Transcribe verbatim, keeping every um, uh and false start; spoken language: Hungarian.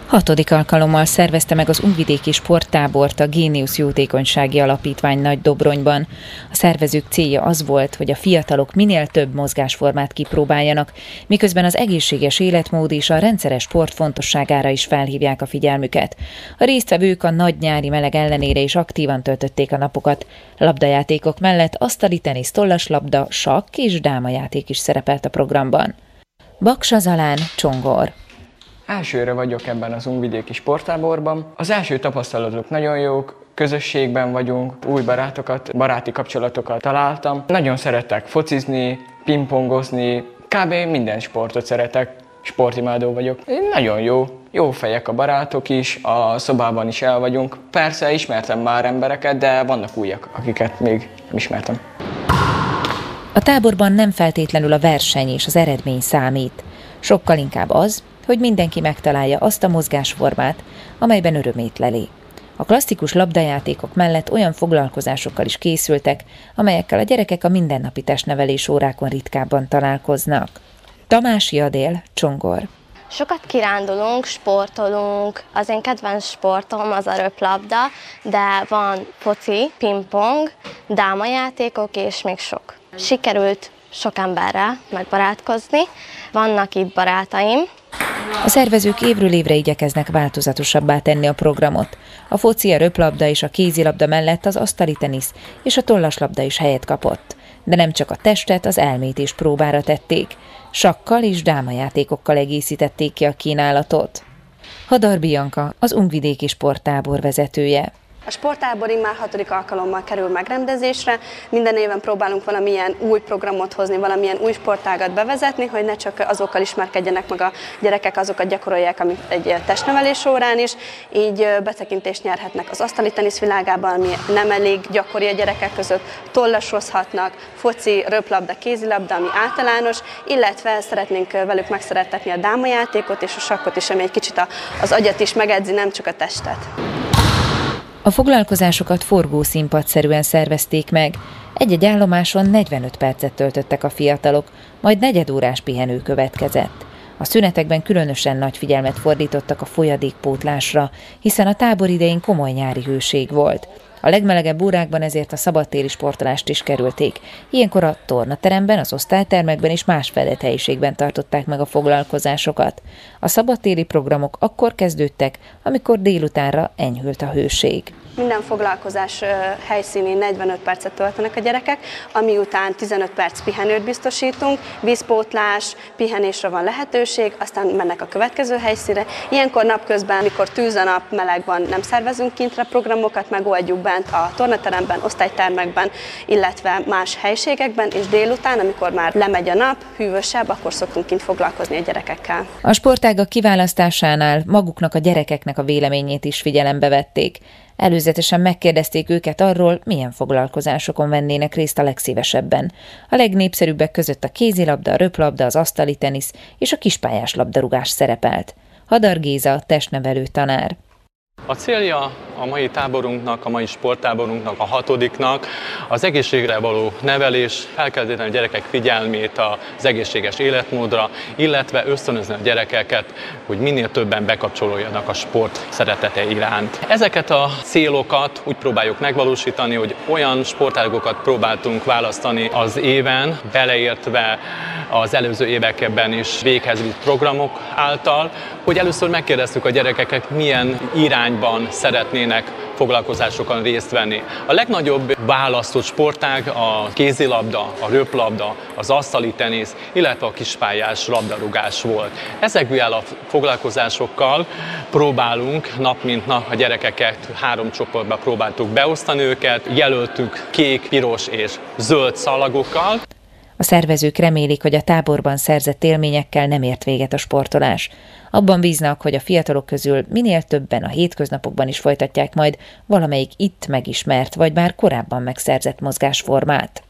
Hatodik alkalommal szervezte meg az Újvidéki Sporttábort a Géniusz Jótékonysági Alapítvány Nagydobronyban. A szervezők célja az volt, hogy a fiatalok minél több mozgásformát kipróbáljanak, miközben az egészséges életmód és a rendszeres sport fontosságára is felhívják a figyelmüket. A résztvevők a nagy nyári meleg ellenére is aktívan töltötték a napokat. Labdajátékok mellett asztali tenisz, tollaslabda, sakk és dámajáték is szerepelt a programban. Baksa Zalán, Csongor. Elsőre vagyok ebben az Újvidéki Sporttáborban. Az első tapasztalatok nagyon jók, közösségben vagyunk, új barátokat, baráti kapcsolatokat találtam. Nagyon szeretek focizni, pingpongozni, kb. Minden sportot szeretek, sportimádó vagyok. Nagyon jó, jó fejek a barátok is, a szobában is el vagyunk. Persze ismertem már embereket, de vannak újak, akiket még nem ismertem. A táborban nem feltétlenül a verseny és az eredmény számít, sokkal inkább az, hogy mindenki megtalálja azt a mozgásformát, amelyben örömét leli. A klasszikus labdajátékok mellett olyan foglalkozásokkal is készültek, amelyekkel a gyerekek a mindennapi testnevelés órákon ritkábban találkoznak. Tamási Adél, Csongor. Sokat kirándulunk, sportolunk, az én kedvenc sportom az a röplabda, de van foci, pingpong, dámajátékok és még sok. Sikerült sok emberrel megbarátkozni, vannak itt barátaim. A szervezők évről évre igyekeznek változatosabbá tenni a programot. A foci, a röplabda és a kézilabda mellett az asztali tenisz és a tollaslabda is helyet kapott. De nem csak a testet, az elmét is próbára tették. Sakkal és dámajátékokkal egészítették ki a kínálatot. Hadar Bianca, az Újvidéki Sporttábor vezetője. A sporttábor immár hatodik alkalommal kerül megrendezésre, minden éven próbálunk valamilyen új programot hozni, valamilyen új sportágat bevezetni, hogy ne csak azokkal ismerkedjenek meg a gyerekek, azokat gyakorolják, amit egy testnevelés órán is, így betekintést nyerhetnek az asztali tenisz világában, ami nem elég gyakori a gyerekek között, tollasozhatnak, foci, röplabda, kézilabda, ami általános, illetve szeretnénk velük megszerettetni a dámajátékot és a sakkot is, ami egy kicsit az agyat is megedzi, nem csak a testet. A foglalkozásokat forgószínpadszerűen szervezték meg. Egy-egy állomáson negyvenöt percet töltöttek a fiatalok, majd negyedórás pihenő következett. A szünetekben különösen nagy figyelmet fordítottak a folyadékpótlásra, hiszen a tábor idején komoly nyári hőség volt. A legmelegebb órákban ezért a szabadtéri sportolást is kerülték. Ilyenkor a tornateremben, az osztálytermekben és más fedett helyiségben tartották meg a foglalkozásokat. A szabadtéri programok akkor kezdődtek, amikor délutánra enyhült a hőség. Minden foglalkozás helyszínén negyvenöt percet töltenek a gyerekek, ami után tizenöt perc pihenőt biztosítunk, vízpótlás, pihenésre van lehetőség, aztán mennek a következő helyszínre. Ilyenkor napközben, amikor tűz a nap, meleg van, nem szervezünk kintre programokat, megoldjuk bent a tornateremben, osztálytermekben, illetve más helységekben, és délután, amikor már lemegy a nap, hűvösebb, akkor szoktunk kint foglalkozni a gyerekekkel. A sportágak kiválasztásánál maguknak a gyerekeknek a véleményét is figyelembe vették. Előzetesen megkérdezték őket arról, milyen foglalkozásokon vennének részt a legszívesebben. A legnépszerűbbek között a kézilabda, a röplabda, az asztali tenisz és a kispályás labdarúgás szerepelt. Hadar Géza, testnevelő tanár. A célja a mai táborunknak, a mai sporttáborunknak, a hatodiknak az egészségre való nevelés, felkelteni a gyerekek figyelmét az egészséges életmódra, illetve ösztönözni a gyerekeket, hogy minél többen bekapcsolódjanak a sport szeretete iránt. Ezeket a célokat úgy próbáljuk megvalósítani, hogy olyan sportágokat próbáltunk választani az éven, beleértve az előző években is véghez vitt programok által, hogy először megkérdeztük a gyerekeket, milyen irányban szeretnének foglalkozásokon részt venni. A legnagyobb választott sportág a kézilabda, a röplabda, az asztali tenisz, illetve a kispályás labdarúgás volt. Ezekből a foglalkozásokkal próbálunk nap mint nap a gyerekeket három csoportba próbáltuk beosztani őket, jelöltük kék, piros és zöld szalagokkal. A szervezők remélik, hogy a táborban szerzett élményekkel nem ért véget a sportolás. Abban bíznak, hogy a fiatalok közül minél többen a hétköznapokban is folytatják majd valamelyik itt megismert, vagy már korábban megszerzett mozgásformát.